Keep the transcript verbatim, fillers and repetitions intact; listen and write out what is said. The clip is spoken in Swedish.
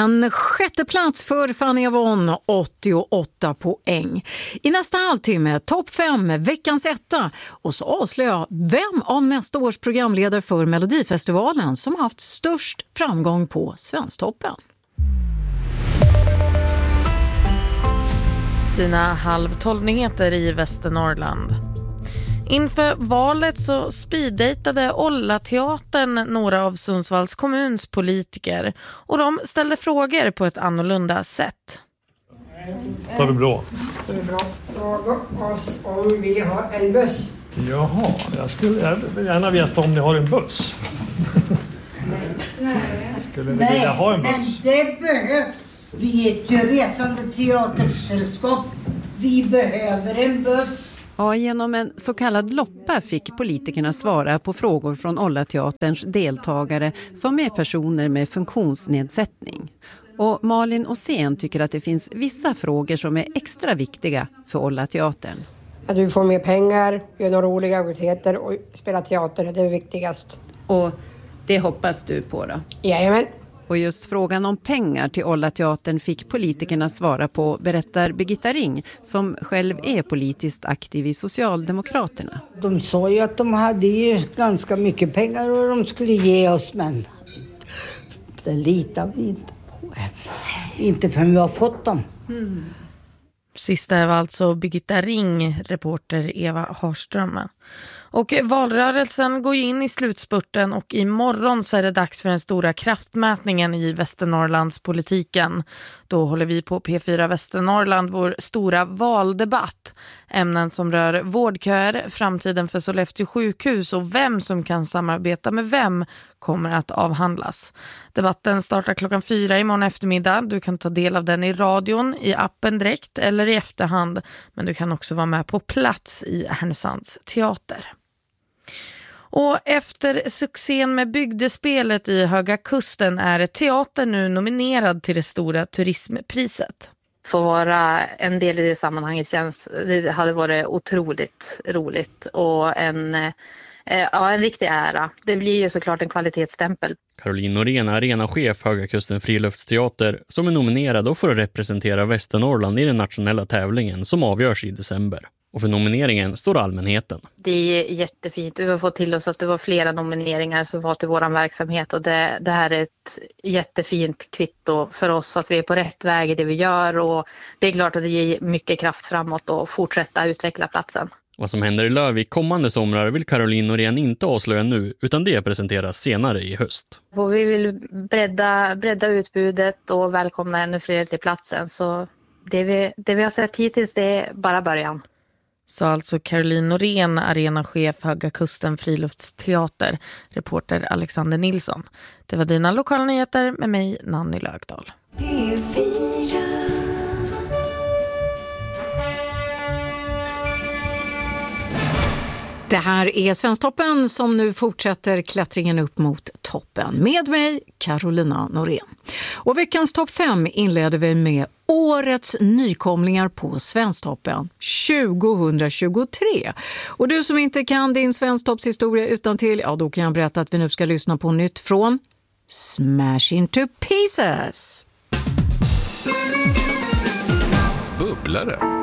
En sjätte plats för Fanny Avon, åttioåtta poäng. I nästa halvtimme, topp fem, veckans etta. Och så avslöjar jag vem av nästa års programledare för Melodifestivalen som har haft störst framgång på Svensktoppen. Dina halv tolv nyheter i Västernorrland. Inför valet så speeddejtade Olla-teatern några av Sundsvalls kommuns politiker och de ställde frågor på ett annorlunda sätt. Tar du bra? Det är bra. Fråga oss om vi har en buss. Jaha, jag skulle jag vill gärna veta om ni har en buss. Nej. Skulle ni vilja ha en buss? Men det behövs. Vi är ett ju resande teatersällskap. Vi behöver en buss. Ja, genom en så kallad loppa fick politikerna svara på frågor från Olla-teaterns deltagare som är personer med funktionsnedsättning. Och Malin Åsén tycker att det finns vissa frågor som är extra viktiga för Olla-teatern. Att du får mer pengar, gör några roliga aktiviteter och spela teater, det är viktigast. Och det hoppas du på då? Jajamän. Och just frågan om pengar till Olla-teatern fick politikerna svara på, berättar Birgitta Ring, som själv är politiskt aktiv i Socialdemokraterna. De sa ju att de hade ju ganska mycket pengar och de skulle ge oss, men det litar vi inte på. Inte förrän vi har fått dem. Mm. Sista var alltså Birgitta Ring, reporter Eva Harström. Och valrörelsen går in i slutspurten och imorgon så är det dags för den stora kraftmätningen i Västernorrlands politiken. Då håller vi på P fyra Västernorrland vår stora valdebatt. Ämnen som rör vårdköer, framtiden för Sollefteå sjukhus och vem som kan samarbeta med vem kommer att avhandlas. Debatten startar klockan fyra imorgon eftermiddag. Du kan ta del av den i radion, i appen direkt eller i efterhand. Men du kan också vara med på plats i Härnösands teater. Och efter succén med bygdespelet i Höga Kusten är teatern nu nominerad till det stora turismpriset. Få vara en del i det sammanhanget känns, det hade varit otroligt roligt och en, ja, en riktig ära. Det blir ju såklart en kvalitetsstämpel. Caroline Norén, arenachef Höga Kusten Friluftsteater, som är nominerad och för att representera Västernorrland i den nationella tävlingen som avgörs i december. Och för nomineringen står allmänheten. Det är jättefint. Vi har fått till oss att det var flera nomineringar som var till vår verksamhet. Och det, det här är ett jättefint kvitto för oss att vi är på rätt väg i det vi gör. Och det är klart att det ger mycket kraft framåt och fortsätta utveckla platsen. Vad som händer i Lövvik kommande somrar vill Caroline Norén inte avslöja nu, utan det presenteras senare i höst. Och vi vill bredda, bredda utbudet och välkomna ännu fler till platsen. Så det vi, det vi har sett hittills, det är bara början. Så alltså Caroline Norén, arenachef Höga Kusten Friluftsteater, reporter Alexander Nilsson. Det var dina lokala nyheter med mig, Nanny Lögdahl. Det här är Svensktoppen som nu fortsätter klättringen upp mot toppen. Med mig, Carolina Norén. Och veckans topp fem inleder vi med årets nykomlingar på Svensktoppen tjugohundratjugotre. Och du som inte kan din Svensktoppshistoria utan till, ja då kan jag berätta att vi nu ska lyssna på nytt från Smash Into Pieces. Bubblare.